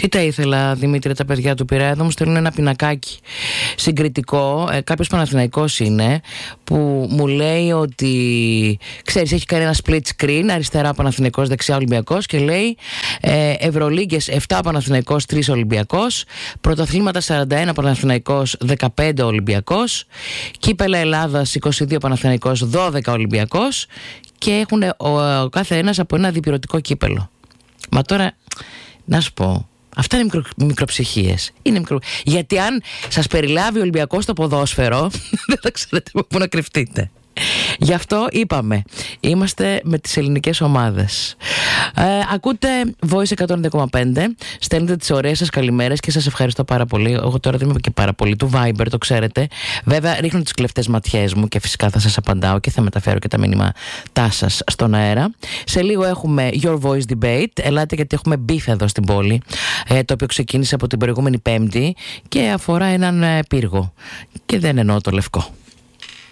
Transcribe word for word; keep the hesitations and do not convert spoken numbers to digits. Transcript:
Τι τα ήθελα, Δημήτρη, τα παιδιά του Πειραιά? Εδώ μου στέλνουν ένα πινακάκι συγκριτικό. Ε, κάποιος Παναθηναϊκός είναι που μου λέει ότι, ξέρεις, έχει κάνει ένα split screen, αριστερά Παναθηναϊκός, δεξιά Ολυμπιακός, και λέει ε, Ευρωλίγκες επτά Παναθηναϊκός, τρία Ολυμπιακός, πρωταθλήματα σαράντα ένα Παναθηναϊκός, δεκαπέντε Ολυμπιακός, κύπελα Ελλάδας είκοσι δύο Παναθηναϊκός, δώδεκα Ολυμπιακός, και έχουν ο, ο κάθε ένας από ένα διπυρωτικό κύπελο. Μα τώρα, να σου πω, αυτά είναι μικρο, μικροψυχίες. Είναι μικρο... Γιατί αν σας περιλάβει ο Ολυμπιακός στο ποδόσφαιρο, δεν θα ξέρετε πού να κρυφτείτε. Γι' αυτό είπαμε, είμαστε με τις ελληνικές ομάδες. ε, Ακούτε Voice εκατόν έντεκα κόμμα πέντε. Στέλνετε τις ωραίες σας καλημέρες και σας ευχαριστώ πάρα πολύ. Εγώ τώρα δεν είμαι και πάρα πολύ του Viber, το ξέρετε. Βέβαια ρίχνω τις κλεφτές ματιές μου και φυσικά θα σας απαντάω και θα μεταφέρω και τα μήνυματά σας στον αέρα. Σε λίγο έχουμε Your Voice Debate. Ελάτε, γιατί έχουμε beef εδώ στην πόλη, ε, το οποίο ξεκίνησε από την προηγούμενη Πέμπτη και αφορά έναν ε, πύργο. Και δεν εννοώ το Λευκό.